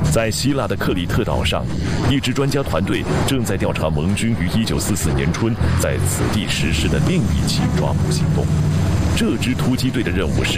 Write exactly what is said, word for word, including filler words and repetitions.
在希腊的克里特岛上，一支专家团队正在调查盟军于一九四四年春在此地实施的另一起抓捕行动。这支突击队的任务是